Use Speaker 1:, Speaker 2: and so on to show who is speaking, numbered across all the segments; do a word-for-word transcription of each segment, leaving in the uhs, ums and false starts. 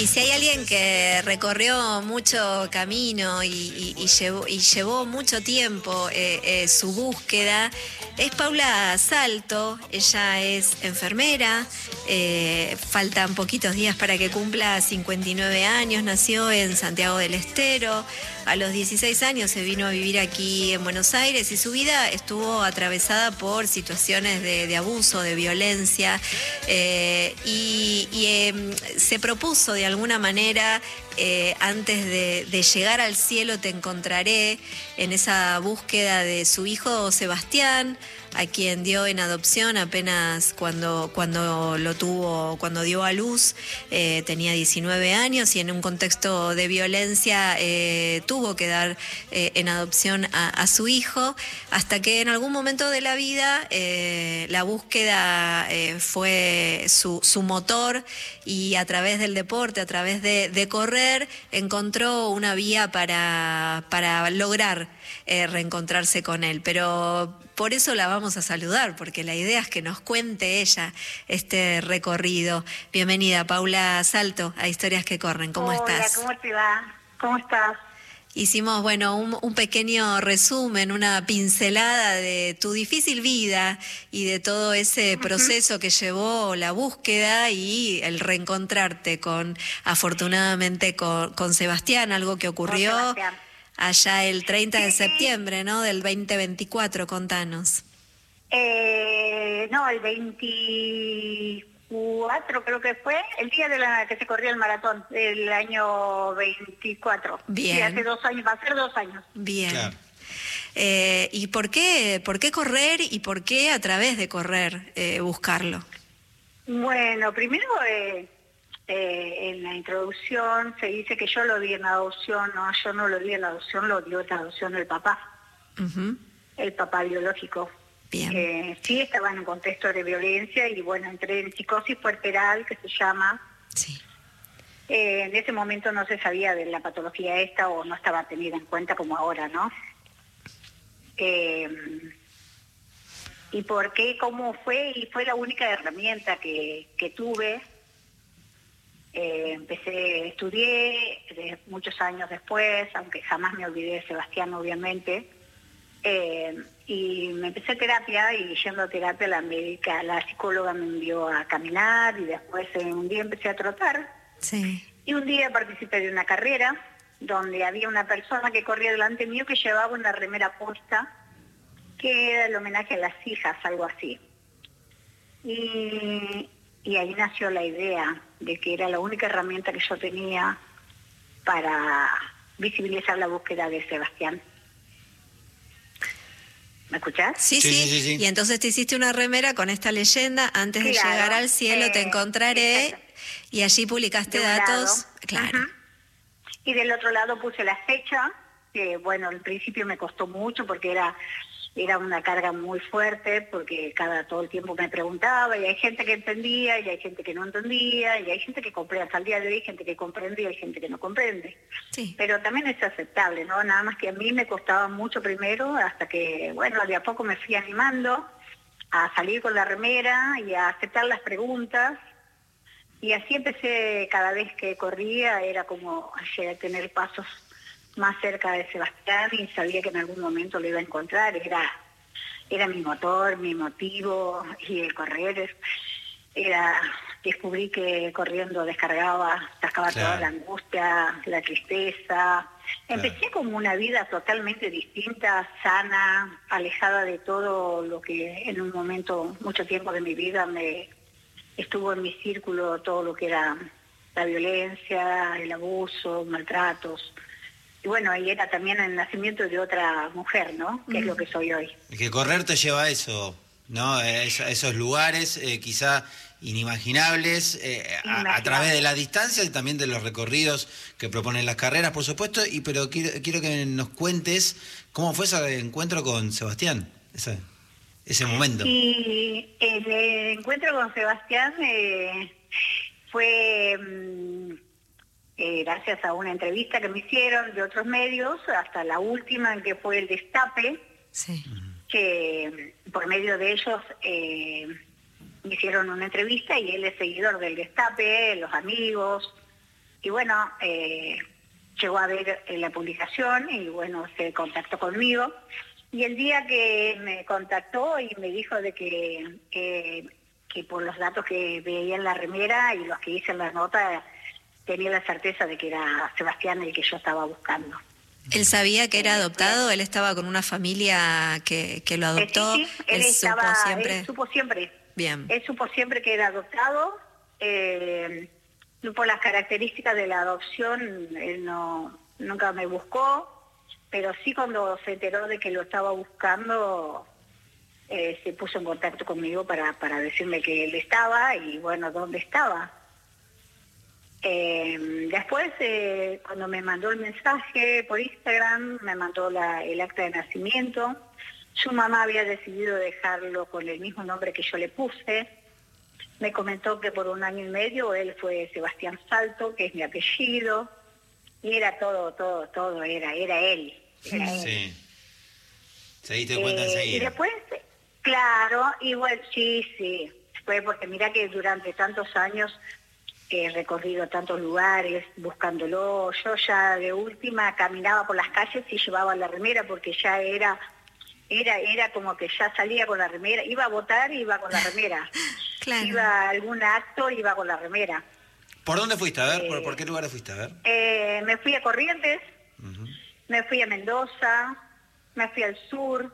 Speaker 1: Y si hay alguien que recorrió mucho camino y, y- y llevó, y llevó mucho tiempo eh, eh, su búsqueda, es Paula Salto. Ella es enfermera, eh, faltan poquitos días para que cumpla cincuenta y nueve años, nació en Santiago del Estero, a los dieciséis años se vino a vivir aquí en Buenos Aires y su vida estuvo atravesada por situaciones de, de abuso, de violencia, eh, y, y eh, se propuso de alguna manera, eh, antes de, de llegar al cielo te encontraré, en esa búsqueda de su hijo Sebastián, a quien dio en adopción apenas cuando, cuando lo tuvo, cuando dio a luz, eh, tenía diecinueve años y en un contexto de violencia eh, tuvo que dar eh, en adopción a, a su hijo, hasta que en algún momento de la vida eh, la búsqueda eh, fue su, su motor, y a través del deporte, a través de, de correr, encontró una vía para, para lograr eh, reencontrarse con él. Pero por eso la vamos a saludar, porque la idea es que nos cuente ella este recorrido. Bienvenida, Paula Salto, a Historias que Corren. ¿Cómo
Speaker 2: Hola,
Speaker 1: estás?
Speaker 2: ¿cómo te va? ¿Cómo estás?
Speaker 1: Hicimos, bueno, un, un pequeño resumen, una pincelada de tu difícil vida y de todo ese
Speaker 2: Ujú.
Speaker 1: proceso que llevó la búsqueda y el reencontrarte con, afortunadamente, con, con Sebastián, algo que
Speaker 2: Con
Speaker 1: ocurrió
Speaker 2: Sebastián.
Speaker 1: allá el treinta de
Speaker 2: Sí,
Speaker 1: septiembre, ¿no? Del veinte veinticuatro, contanos.
Speaker 2: eh, no, el veinticuatro creo que fue, el día de la que se corrió el maratón, el año veinticuatro. Sí, hace
Speaker 1: Bien,
Speaker 2: dos años, va a ser dos años.
Speaker 1: bien.
Speaker 3: Claro.
Speaker 1: Eh, ¿y por qué, por qué correr y por qué a través de correr eh, buscarlo?
Speaker 2: Bueno, primero eh, eh, en la introducción se dice que yo lo di en adopción, no, yo no lo di en adopción, lo dio en adopción el papá,
Speaker 1: Ujú.
Speaker 2: el papá biológico.
Speaker 1: Bien,
Speaker 2: Eh, sí, estaba en un contexto de violencia y bueno, entré en psicosis puerperal, que se llama.
Speaker 1: sí.
Speaker 2: Eh, en ese momento no se sabía de la patología esta o no estaba tenida en cuenta como ahora, ¿no? Eh, ¿Y por qué? ¿Cómo fue? Y fue la única herramienta que, que tuve. Eh, empecé, estudié de muchos años después, aunque jamás me olvidé de Sebastián, obviamente. Eh, y me empecé terapia y yendo a terapia la médica, la psicóloga me envió a caminar y después eh, un día empecé a trotar
Speaker 1: Sí,
Speaker 2: y un día participé de una carrera donde había una persona que corría delante mío que llevaba una remera puesta que era el homenaje a las hijas, algo así. Y, y ahí nació la idea de que era la única herramienta que yo tenía para visibilizar la búsqueda de Sebastián. ¿Me escuchás?
Speaker 1: sí,
Speaker 3: Sí,
Speaker 1: sí.
Speaker 3: sí, sí, sí.
Speaker 1: Y entonces te hiciste una remera con esta leyenda: antes de llegar
Speaker 2: Claro,
Speaker 1: al cielo te
Speaker 2: eh,
Speaker 1: encontraré,
Speaker 2: exacto.
Speaker 1: y allí publicaste
Speaker 2: De un lado.
Speaker 1: datos, claro.
Speaker 2: Ujú. Y del otro lado puse la fecha, que bueno, al principio me costó mucho porque era, era una carga muy fuerte, porque cada todo el tiempo me preguntaba, y hay gente que entendía, y hay gente que no entendía, y hay gente que comprende, hasta el día de hoy hay gente que comprende y hay gente que no comprende.
Speaker 1: Sí,
Speaker 2: Pero también es aceptable, ¿no? Nada más que a mí me costaba mucho primero, hasta que, bueno, de a poco me fui animando a salir con la remera y a aceptar las preguntas. Y así empecé, cada vez que corría, era como llegué a tener pasos más cerca de Sebastián y sabía que en algún momento lo iba a encontrar. Era, era mi motor, mi motivo, y el correr es- era, descubrí que corriendo descargaba, sacaba toda
Speaker 3: Claro.
Speaker 2: la angustia, la tristeza.
Speaker 3: Claro.
Speaker 2: Empecé como una vida totalmente distinta, sana, alejada de todo lo que en un momento, mucho tiempo de mi vida me estuvo en mi círculo, todo lo que era la violencia, el abuso, maltratos. Y bueno, y era también el nacimiento de otra mujer, ¿no? Que es lo que soy hoy.
Speaker 3: Es que correr te lleva a eso, ¿no? A es- a esos lugares eh, quizá inimaginables, eh, a, a
Speaker 2: Inimaginable.
Speaker 3: través de la distancia y también de los recorridos que proponen las carreras, por supuesto. Y pero quiero, quiero que nos cuentes cómo fue ese encuentro con Sebastián, ese, ese momento.
Speaker 2: Y el eh, encuentro con Sebastián eh, fue mm, eh, gracias a una entrevista que me hicieron de otros medios, hasta la última en que fue el Destape,
Speaker 1: sí.
Speaker 2: que mm, por medio de ellos eh, me hicieron una entrevista y él es seguidor del Destape, los amigos, y bueno, eh, llegó a ver eh, la publicación y bueno, se contactó conmigo. Y el día que me contactó y me dijo de que, que, que por los datos que veía en la remera y los que hice en la nota, tenía la certeza de que era Sebastián el que yo estaba buscando.
Speaker 1: ¿Él sabía que era adoptado? ¿Él estaba con una familia que, que lo adoptó?
Speaker 2: Eh, sí, sí, él,
Speaker 1: ¿Él
Speaker 2: estaba,
Speaker 1: supo siempre?
Speaker 2: él supo siempre.
Speaker 1: Bien.
Speaker 2: Él supo siempre que era adoptado. Eh, por las características de la adopción, él no, nunca me buscó, pero sí cuando se enteró de que lo estaba buscando, eh, se puso en contacto conmigo para, para decirme que él estaba y bueno, dónde estaba. Eh, después, eh, cuando me mandó el mensaje por Instagram, me mandó la, el acta de nacimiento. Su mamá había decidido dejarlo con el mismo nombre que yo le puse. Me comentó que por un año y medio él fue Sebastián Salto, que es mi apellido, y era todo, todo, todo, era, era él. Era él.
Speaker 3: Sí. ¿Se diste cuenta
Speaker 2: Eh,
Speaker 3: enseguida?
Speaker 2: y después, claro, igual sí, sí. Fue porque mira que durante tantos años he recorrido tantos lugares buscándolo. Yo ya de última caminaba por las calles y llevaba la remera porque ya era, era, era como que ya salía con la remera. Iba a votar y iba con la remera.
Speaker 1: Claro.
Speaker 2: Iba a algún acto y iba con la remera.
Speaker 3: ¿Por dónde fuiste? A ver,
Speaker 2: Eh,
Speaker 3: ¿por, por qué lugares fuiste? A ver.
Speaker 2: Eh, me fui a Corrientes,
Speaker 3: Uh-huh.
Speaker 2: me fui a Mendoza, me fui al sur,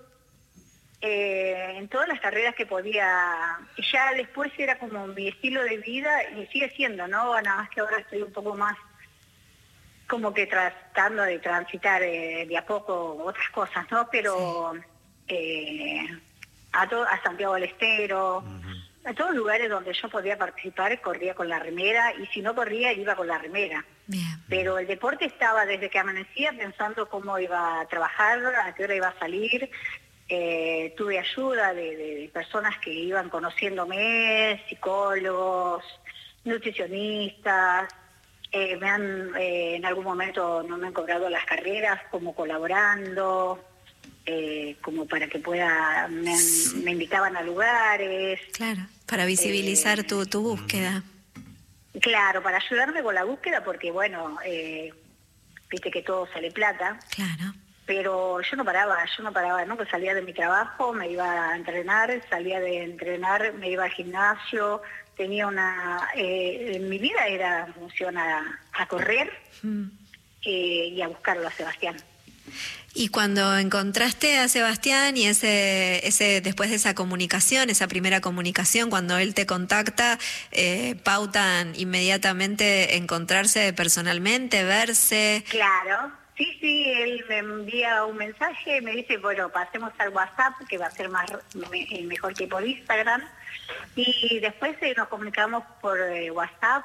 Speaker 2: eh, en todas las carreras que podía. Y ya después era como mi estilo de vida y sigue siendo, ¿no? Nada más que ahora estoy un poco más como que tratando de transitar eh, de a poco otras cosas, ¿no? Pero sí. eh, a, to- a Santiago del Estero, uh-huh. a todos los lugares donde yo podía participar, corría con la remera, y si no corría, iba con la remera.
Speaker 1: Bien.
Speaker 2: Pero el deporte estaba desde que amanecía pensando cómo iba a trabajar, a qué hora iba a salir. Eh, tuve ayuda de, de, de personas que iban conociéndome, psicólogos, nutricionistas. Eh, me han, eh, en algún momento no me han cobrado las carreras como colaborando, eh, como para que pueda, me, han, me invitaban a lugares.
Speaker 1: Claro, para visibilizar eh, tu, tu búsqueda.
Speaker 2: Claro, para ayudarme con la búsqueda, porque bueno, eh, viste que todo sale plata.
Speaker 1: Claro.
Speaker 2: Pero yo no paraba, yo no paraba, ¿no? Que salía de mi trabajo, me iba a entrenar, salía de entrenar, me iba al gimnasio, tenía una... Eh, en mi vida era función a, a correr mm. eh, y a buscarlo a Sebastián.
Speaker 1: Y cuando encontraste a Sebastián y ese, ese después de esa comunicación, esa primera comunicación, cuando él te contacta, eh, pautan inmediatamente encontrarse personalmente, verse.
Speaker 2: Claro, sí, sí, él me envía un mensaje, me dice, bueno, pasemos al WhatsApp, que va a ser más me, mejor que por Instagram, y después eh, nos comunicamos por eh, WhatsApp.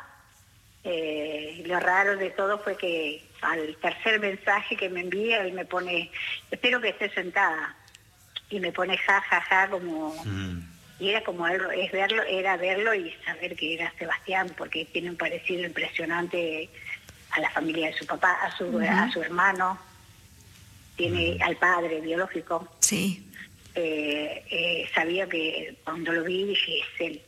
Speaker 2: Eh, lo raro de todo fue que al tercer mensaje que me envía, él me pone, espero que esté sentada, y me pone ja, ja, ja, como, mm. y era como algo, es verlo, era verlo y saber que era Sebastián, porque tiene un parecido impresionante a la familia de su papá, a su, uh-huh. a su hermano, tiene uh-huh. al padre biológico.
Speaker 1: Sí.
Speaker 2: Eh, eh, sabía que cuando lo vi dije, es él.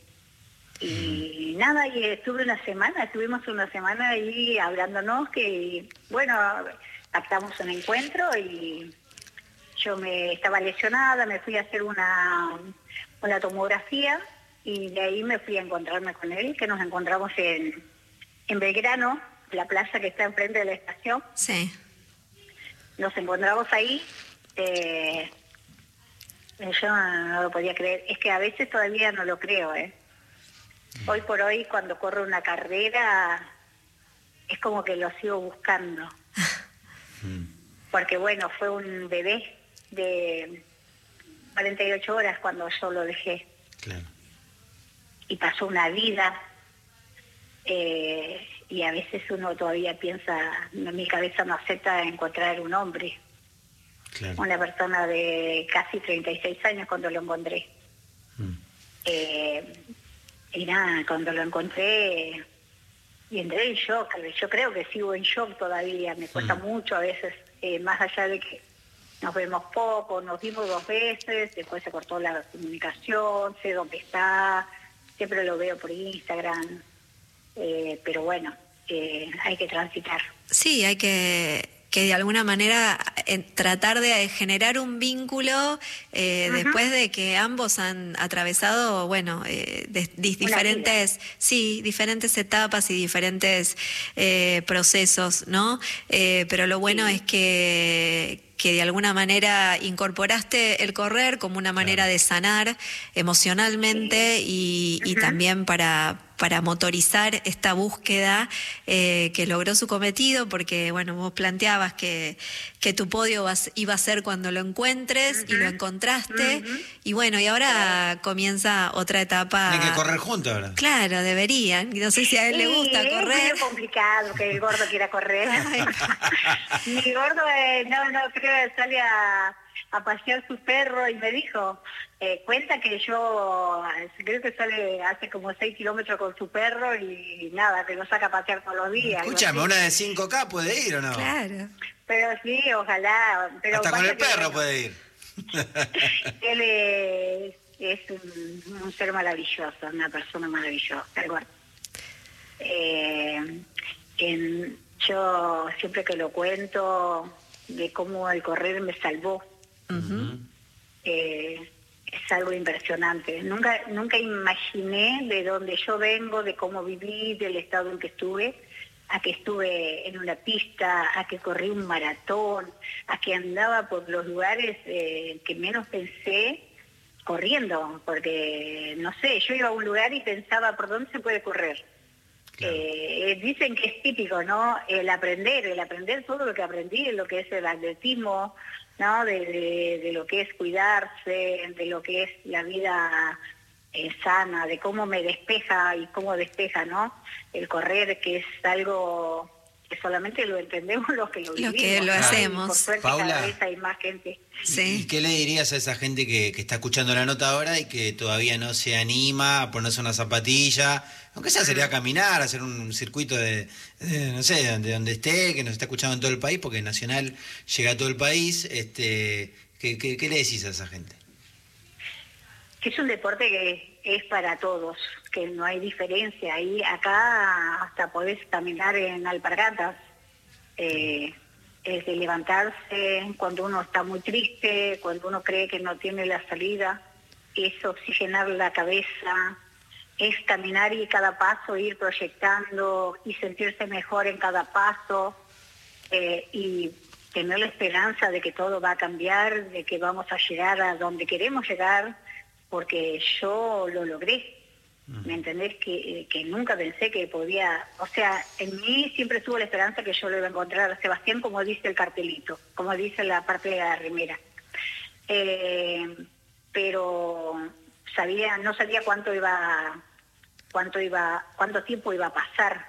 Speaker 2: Y nada, y estuve una semana, estuvimos una semana ahí hablándonos, que bueno, pactamos un encuentro y yo me estaba lesionada, me fui a hacer una, una tomografía y de ahí me fui a encontrarme con él, que nos encontramos en, en Belgrano, la plaza que está enfrente de la estación.
Speaker 1: Sí.
Speaker 2: Nos encontramos ahí, eh, yo no, no lo podía creer, es que a veces todavía no lo creo, ¿eh? Hoy por hoy, cuando corro una carrera, es como que lo sigo buscando. Porque bueno, fue un bebé de cuarenta y ocho horas cuando yo lo dejé.
Speaker 3: Claro.
Speaker 2: Y pasó una vida, eh, y a veces uno todavía piensa, mi cabeza no acepta encontrar un hombre. Claro. Una persona de casi treinta y seis años cuando lo encontré. Mm. Eh, Y nada, cuando lo encontré, y entré en shock, yo creo que sigo en shock todavía, me cuesta mm. mucho a veces, eh, más allá de que nos vemos poco, nos vimos dos veces, después se cortó la comunicación, sé dónde está, siempre lo veo por Instagram, eh, pero bueno, eh, hay que transitar.
Speaker 1: Sí, hay que, que de alguna manera eh, tratar de generar un vínculo eh, uh-huh. después de que ambos han atravesado, bueno, eh, de, de diferentes, sí, diferentes etapas y diferentes eh, procesos, ¿no? Eh, pero lo bueno sí. es que que de alguna manera incorporaste el correr como una manera claro. de sanar emocionalmente y, y uh-huh. también para, para motorizar esta búsqueda eh, que logró su cometido, porque bueno, vos planteabas que, que tu podio vas, iba a ser cuando lo encuentres uh-huh. y lo encontraste, uh-huh. y bueno, y ahora uh-huh. comienza otra etapa.
Speaker 3: Tienen que correr juntos ahora.
Speaker 1: Claro, deberían. No sé si a él sí, le gusta correr.
Speaker 2: Es muy complicado que el gordo quiera correr. Mi gordo eh, no, no creo que sale a, a pasear su perro y me dijo, eh, cuenta que yo creo que sale hace como seis kilómetros con su perro y nada, que lo saca a pasear todos los días.
Speaker 3: Escúchame, una de cinco K puede ir o no.
Speaker 1: Claro.
Speaker 2: Pero sí, ojalá. Pero
Speaker 3: hasta con el perro
Speaker 2: bueno,
Speaker 3: puede ir.
Speaker 2: Él es, es un, un ser maravilloso, una persona maravillosa. Bueno, eh, en, yo siempre que lo cuento de cómo el correr me salvó. Uh-huh. eh, es algo impresionante. Nunca, nunca imaginé de dónde yo vengo, de cómo viví, del estado en que estuve, a que estuve en una pista, a que corrí un maratón, a que andaba por los lugares eh, que menos pensé corriendo, porque no sé, yo iba a un lugar y pensaba por dónde se puede correr. Claro. Eh, dicen que es típico, ¿no? El aprender, el aprender todo lo que aprendí, lo que es el atletismo, ¿no? De, de, de lo que es cuidarse, de lo que es la vida eh, sana, de cómo me despeja y cómo despeja, ¿no? El correr, que es algo que solamente lo entendemos los que lo vivimos.
Speaker 1: Los que lo
Speaker 2: ¿no?
Speaker 1: hacemos.
Speaker 2: Por suerte
Speaker 3: Paula,
Speaker 2: cada vez hay más gente.
Speaker 1: Sí.
Speaker 3: ¿Y qué le dirías a esa gente que, que está escuchando la nota ahora y que todavía no se anima a ponerse una zapatilla? Aunque sea sería caminar, hacer un circuito de, de no sé, de donde esté, que nos está escuchando en todo el país, porque Nacional llega a todo el país. Este, ¿qué, qué, qué le decís a esa gente?
Speaker 2: Que es un deporte que es para todos, que no hay diferencia. Ahí acá hasta podés caminar en alpargatas, eh, es de levantarse cuando uno está muy triste, cuando uno cree que no tiene la salida, es oxigenar la cabeza, es caminar y cada paso ir proyectando y sentirse mejor en cada paso eh, y tener la esperanza de que todo va a cambiar, de que vamos a llegar a donde queremos llegar, porque yo lo logré. ¿Me entendés? Que, que nunca pensé que podía... O sea, en mí siempre tuvo la esperanza que yo lo iba a encontrar a Sebastián, como dice el cartelito, como dice la parte de la remera. Eh, pero sabía, no sabía cuánto iba, cuánto iba, cuánto tiempo iba a pasar.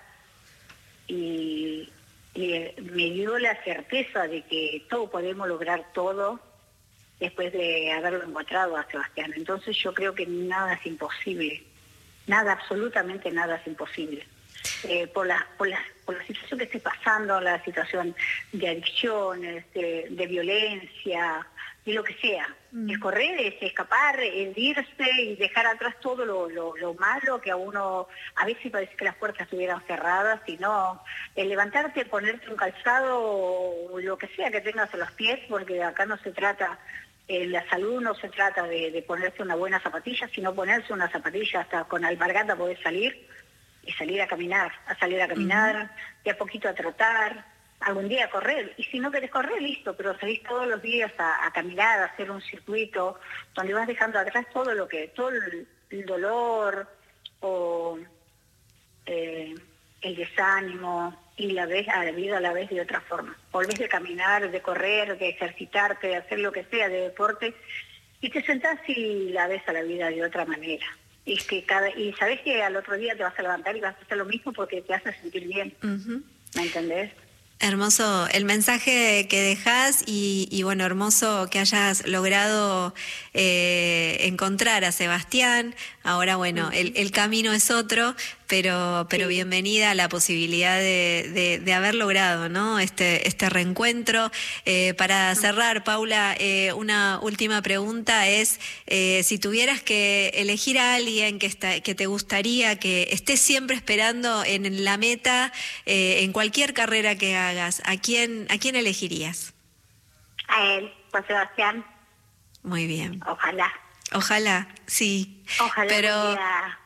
Speaker 2: Y, y me dio la certeza de que todos podemos lograr todo después de haberlo encontrado a Sebastián. Entonces yo creo que nada es imposible. Nada, absolutamente nada es imposible. Eh, por, la, por, la, por la situación que esté pasando, la situación de adicciones, de, de violencia, de lo que sea. Mm. El correr es escapar, el irse y dejar atrás todo lo, lo, lo malo que a uno, a veces parece que las puertas estuvieran cerradas, sino el levantarte, ponerte un calzado o lo que sea que tengas en los pies, porque acá no se trata... En la salud no se trata de, de ponerse una buena zapatilla, sino ponerse una zapatilla hasta con alpargata poder salir y salir a caminar, a salir a caminar, uh-huh. de a poquito a trotar, algún día a correr. Y si no querés correr, listo, pero salís todos los días a, a caminar, a hacer un circuito donde vas dejando atrás todo lo que, todo el, el dolor o eh, el desánimo, y la ves a la vida a la vez de otra forma. Volvés de caminar, de correr, de ejercitarte, de hacer lo que sea de deporte, y te sentás y la ves a la vida de otra manera. Y, es que cada, y sabés que al otro día te vas a levantar y vas a hacer lo mismo porque te hace sentir bien. Uh-huh. ¿Me entendés?
Speaker 1: Hermoso el mensaje que dejás y, y bueno, hermoso que hayas logrado eh, encontrar a Sebastián. Ahora, bueno, uh-huh. el, el camino es otro, pero, pero
Speaker 2: Sí.
Speaker 1: bienvenida a la posibilidad de, de, de haber logrado, ¿no? este, este reencuentro. Eh, para cerrar, Paula, eh, una última pregunta es, eh, si tuvieras que elegir a alguien que, está, que te gustaría que esté siempre esperando en la meta, eh, en cualquier carrera que hagas, ¿a quién, a quién elegirías?
Speaker 2: A él, Juan Sebastián,
Speaker 1: Muy bien.
Speaker 2: ojalá.
Speaker 1: Ojalá, sí.
Speaker 2: Ojalá.
Speaker 1: Pero
Speaker 2: Podría...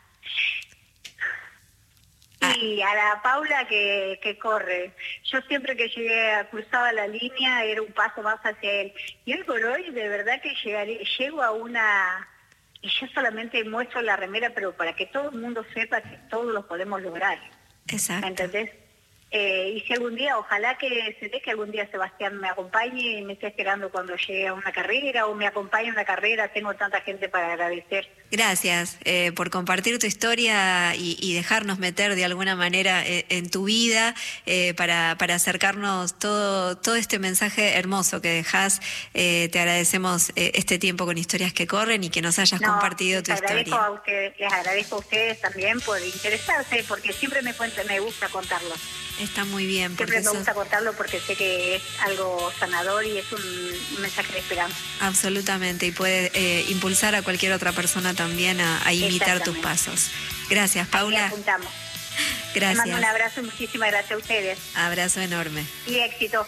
Speaker 2: Y a la Paula que, que corre. Yo siempre que llegué, cruzaba la línea, era un paso más hacia él. Y hoy por hoy, de verdad que llegaré, llego a una... Y yo solamente muestro la remera, pero para que todo el mundo sepa que todos lo podemos lograr.
Speaker 1: exacto.
Speaker 2: ¿Me entendés? Eh, y si algún día, ojalá que se dé que algún día Sebastián me acompañe y me esté esperando cuando llegue a una carrera o me acompañe a una carrera. Tengo tanta gente para agradecer.
Speaker 1: Gracias eh, por compartir tu historia y, y dejarnos meter de alguna manera eh, en tu vida eh, para, para acercarnos todo, todo este mensaje hermoso que dejás. Eh, te agradecemos eh, este tiempo con Historias que Corren y que nos hayas
Speaker 2: No,
Speaker 1: compartido tu
Speaker 2: les agradezco
Speaker 1: historia.
Speaker 2: a ustedes, les agradezco a ustedes también por interesarse, porque siempre me cuenta, me gusta contarlo.
Speaker 1: Está muy bien. Porque
Speaker 2: Siempre me
Speaker 1: sos...
Speaker 2: gusta contarlo porque sé que es algo sanador y es un, un mensaje de esperanza.
Speaker 1: Absolutamente, y puede eh, impulsar a cualquier otra persona también a, a imitar tus
Speaker 2: Exactamente.
Speaker 1: pasos. Gracias,
Speaker 2: Ahí
Speaker 1: Paula.
Speaker 2: apuntamos. Les mando un
Speaker 1: Gracias.
Speaker 2: abrazo y muchísimas gracias a ustedes.
Speaker 1: Abrazo enorme.
Speaker 2: Y éxito.